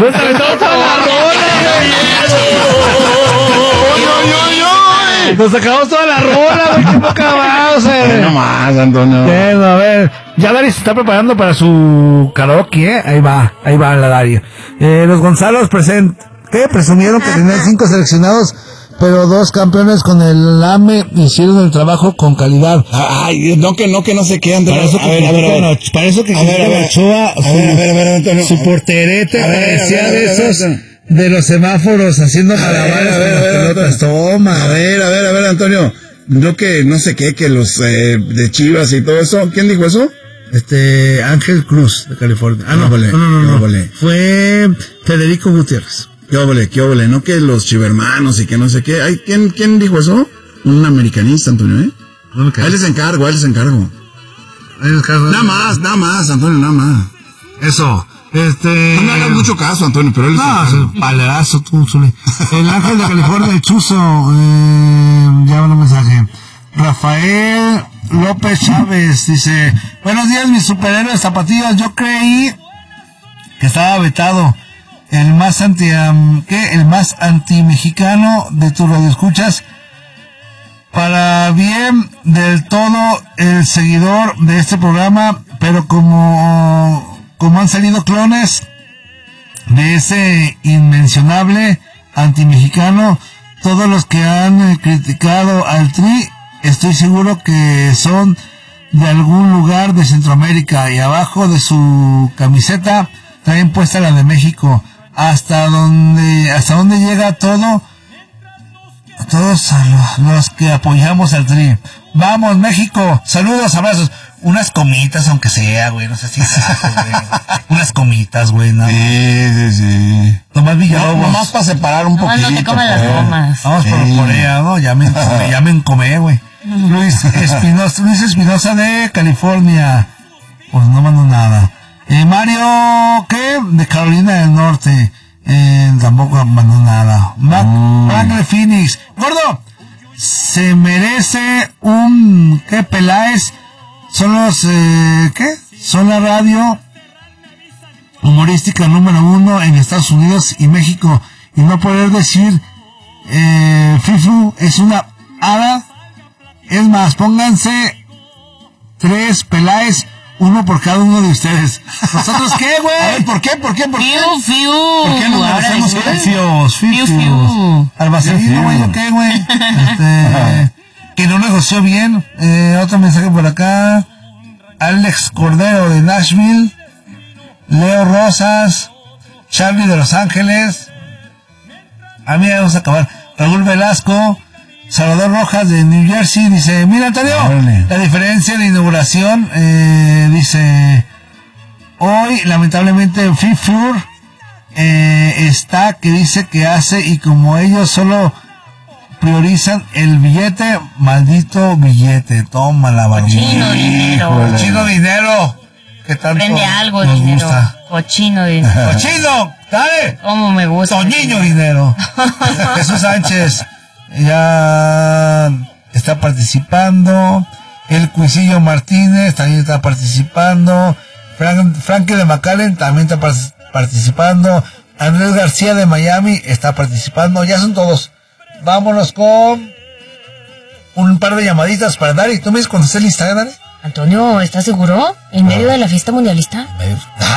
Pues aventamos toda la rola, güey. Nos acabamos toda la rola, güey. Qué poca más, No más, Antonio. Bueno, a ver. Ya Dari se está preparando para su karaoke, ¿eh? Ahí va la Dari. Los Gonzalos presumieron que tenían 5 seleccionados, pero 2 campeones con el AME hicieron el trabajo con calidad. Ay, no sé qué, Antonio. Para eso que Ochoa, Antonio. su porterete parecía de esos de los semáforos haciendo malabares con las pelotas. Toma. A ver, Antonio. No sé qué, que los de Chivas y todo eso. ¿Quién dijo eso? Ángel Cruz, de California. No. Fue Federico Gutiérrez. ¿Qué óvole? No que los chivermanos y que no sé qué. Ay, ¿quién dijo eso? Un americanista, Antonio, ¿eh? Ahí les encargo. Nada más, Antonio, nada más. Eso. No me hagas mucho caso, Antonio, pero él palerazo tú, Zuli. El Ángel de California, el Chuzo, ya un mensaje. Rafael López Chávez dice: buenos días, mis superhéroes zapatillas. Yo creí que estaba vetado. El más anti-mexicano de tu radioescuchas. Para bien del todo el seguidor de este programa, pero como han salido clones de ese inmencionable antimexicano, todos los que han criticado al Tri, estoy seguro que son de algún lugar de Centroamérica y abajo de su camiseta traen puesta la de México. Hasta dónde llega todo, todos los que apoyamos al Tri. Vamos, México, saludos, abrazos. Unas comitas, aunque sea, güey, no sé si unas comitas, güey, ¿no? Sí. Tomás Villalobos. Nomás para separar un poquito. No te comen las gomas. Vamos por ella, ¿no? Ya me encomé, güey. Luis Espinosa de California. Pues no mando nada. Mario, ¿qué? De Carolina del Norte. Tampoco mandó nada. Franklin Phoenix. Gordo, se merece ¿qué? Peláez. Son los, ¿qué? Son la radio humorística número 1 en Estados Unidos y México. Y no poder decir, Fifu es una hada. Es más, pónganse 3 Peláez, 1 por cada uno de ustedes. ¿Nosotros qué, güey? A ver, ¿por qué? ¿Por qué no nos hacemos fius? Albacelino, güey, ¿o qué, güey? Que no negoció bien. Otro mensaje por acá. Alex Cordero de Nashville. Leo Rosas. Charlie de Los Ángeles. A mí vamos a acabar. Raúl Velasco. Salvador Rojas de New Jersey dice: mira, Antonio, la diferencia de inauguración, dice, hoy lamentablemente Free Floor está que dice que hace, y como ellos solo priorizan el billete, maldito billete, toma la Cochino dinero. Cochino dinero. ¿Qué tanto prende algo nos dinero? Gusta? Cochino dinero. Cochino, dale. ¿Cómo me gusta? Toñiño dinero. Jesús Sánchez ya está participando. El Cuisillo Martínez también está participando. Frankie de McAllen también está participando. Andrés García de Miami está participando. Ya son todos. Vámonos con un par de llamaditas para Dari. ¿Tú me dices cuando esté lista, Dari? Antonio, ¿estás seguro? ¿En medio de la fiesta mundialista?